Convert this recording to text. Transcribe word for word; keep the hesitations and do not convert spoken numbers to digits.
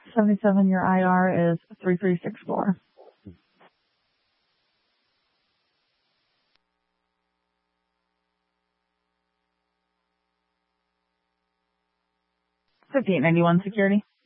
seventy-seven, your I R is three three six four. fifty-eight ninety-one security.